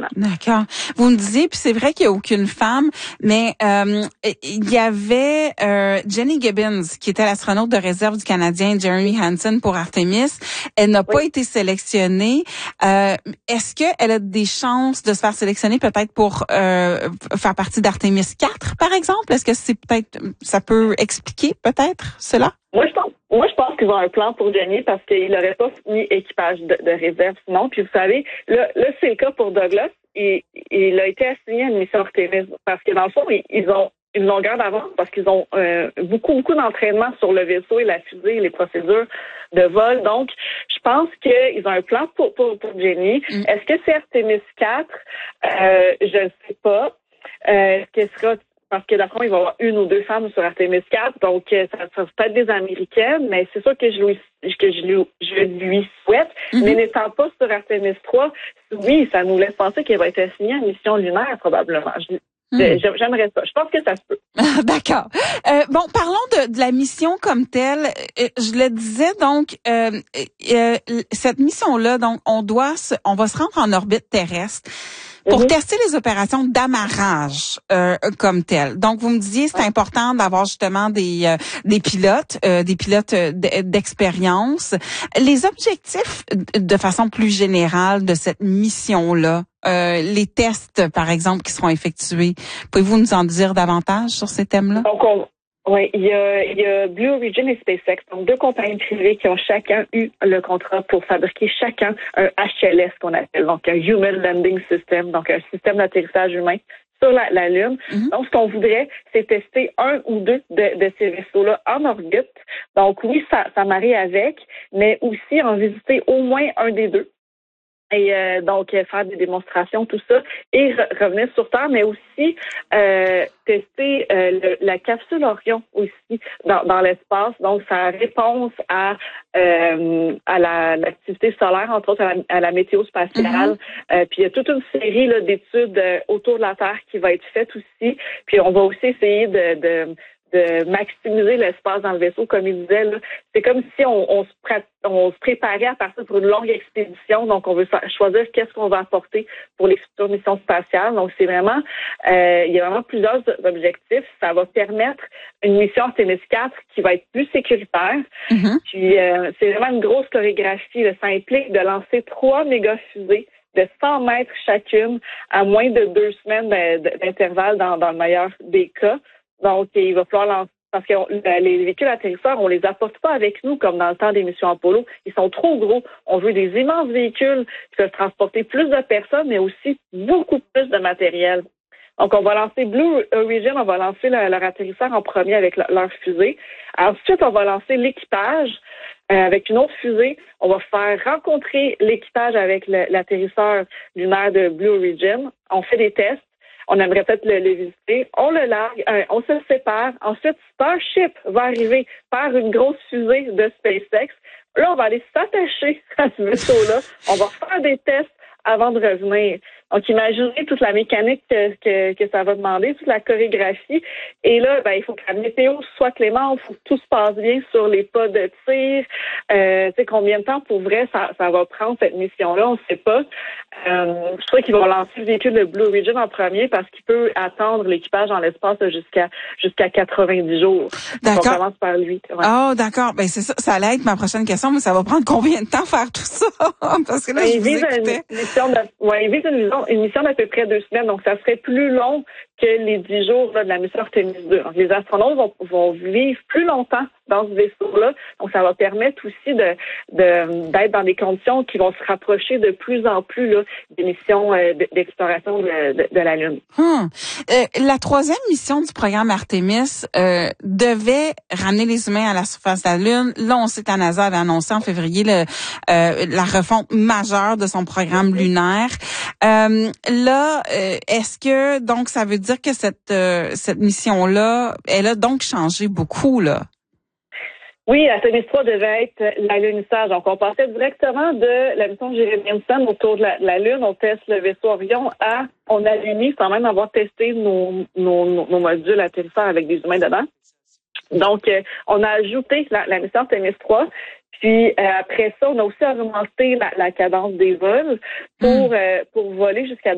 internationale. D'accord. Vous me disiez, puis c'est vrai qu'il n'y a aucune femme, mais il y avait Jenny Gibbons, qui était l'astronaute de réserve du Canadien Jeremy Hansen pour Artemis. Elle n'a pas été sélectionnée. Est-ce qu'elle a des chances de se faire sélectionner peut-être pour faire partie d'Artemis 4, par exemple? Est-ce que ça peut expliquer peut-être cela? Moi, je pense qu'ils ont un plan pour Jenny parce qu'il n'aurait pas mis équipage de réserve sinon. Puis vous savez, là c'est le cas pour Douglas. Il a été assigné à une mission Artemis parce que dans le fond, ils ont une longueur d'avance parce qu'ils ont beaucoup d'entraînement sur le vaisseau et la fusée et les procédures de vol. Donc, je pense qu'ils ont un plan pour Jenny. Est-ce que c'est Artemis 4? Je ne sais pas. Est-ce que ce sera... Parce que, d'après moi, il va y avoir une ou deux femmes sur Artemis 4, donc ça sera peut-être des Américaines, mais c'est sûr que je lui souhaite. Mais n'étant pas sur Artemis 3, oui, ça nous laisse penser qu'elle va être assignée à une mission lunaire, probablement. J'aimerais ça. Je pense que ça se peut. D'accord. Bon, parlons de la mission comme telle. Je le disais, donc, cette mission-là, donc, on va se rendre en orbite terrestre pour tester les opérations d'amarrage comme telles. Donc, vous me disiez, c'est important d'avoir justement des pilotes d'expérience. Les objectifs, de façon plus générale, de cette mission-là, les tests, par exemple, qui seront effectués, pouvez-vous nous en dire davantage sur ces thèmes-là? Donc, oui, il y a Blue Origin et SpaceX, donc deux compagnies privées qui ont chacun eu le contrat pour fabriquer chacun un HLS qu'on appelle, donc un Human Landing System, donc un système d'atterrissage humain sur la Lune. Donc, ce qu'on voudrait, c'est tester un ou deux de ces vaisseaux-là en orbite. Donc, oui, ça marie avec, mais aussi en visiter au moins un des deux. Et donc, faire des démonstrations, tout ça, et revenir sur Terre, mais aussi tester la capsule Orion aussi dans l'espace. Donc, sa réponse à l'activité solaire, entre autres à la météo spatiale. Puis, il y a toute une série là, d'études autour de la Terre qui va être faite aussi. Puis, on va aussi essayer de maximiser l'espace dans le vaisseau, comme il disait. Là. C'est comme si on se préparait à partir pour une longue expédition. Donc, on veut choisir qu'est-ce qu'on va apporter pour les futures missions spatiales. Donc, c'est vraiment, il y a vraiment plusieurs objectifs. Ça va permettre une mission Artemis 4 qui va être plus sécuritaire. Puis, c'est vraiment une grosse chorégraphie. Là. Ça implique de lancer 3 méga-fusées de 100 mètres chacune à moins de 2 semaines d'intervalle dans le meilleur des cas. Donc, il va falloir lancer, parce que les véhicules atterrisseurs, on les apporte pas avec nous comme dans le temps des missions Apollo. Ils sont trop gros. On veut des immenses véhicules qui peuvent transporter plus de personnes, mais aussi beaucoup plus de matériel. Donc, on va lancer Blue Origin, on va lancer leur atterrisseur en premier avec leur fusée. Ensuite, on va lancer l'équipage avec une autre fusée. On va faire rencontrer l'équipage avec l'atterrisseur lunaire de Blue Origin. On fait des tests. On aimerait peut-être le visiter. On le largue, on se sépare. Ensuite, Starship va arriver par une grosse fusée de SpaceX. Là, on va aller s'attacher à ce vaisseau-là. On va faire des tests avant de revenir. Donc, imaginez toute la mécanique que ça va demander, toute la chorégraphie. Et là, il faut que la météo soit clémente, il faut que tout se passe bien sur les pas de tir. Tu sais, combien de temps pour vrai ça va prendre cette mission-là, on ne sait pas. Je crois qu'ils vont lancer le véhicule de Blue Origin en premier parce qu'il peut attendre l'équipage dans l'espace jusqu'à 90 jours. D'accord. Donc, on commence par lui. Ouais. Oh, d'accord. Ben c'est ça. Ça allait être ma prochaine question, mais ça va prendre combien de temps faire tout ça? Parce que là, je vous écoutais. Il vise une mission d'à peu près 2 semaines, donc ça serait plus long que les 10 jours là, de la mission Artemis 2. Donc, les astronautes vont vivre plus longtemps dans ce vaisseau-là, donc ça va permettre aussi d'être dans des conditions qui vont se rapprocher de plus en plus là, des missions d'exploration de la Lune. La 3e mission du programme Artemis devait ramener les humains à la surface de la Lune. Là, on sait que la NASA avait annoncé en février la refonte majeure de son programme lunaire. Là, est-ce que donc ça veut dire que cette mission-là, elle a donc changé beaucoup, là? Oui, Artemis 3 devait être l'alunissage. Donc, on passait directement de la mission Jeremy Hansen autour de la Lune. On teste le vaisseau Orion on alunit sans même avoir testé nos modules atterrisseurs avec des humains dedans. Donc, on a ajouté la mission Artemis 3. Puis après ça, on a aussi augmenté la cadence des vols pour voler jusqu'à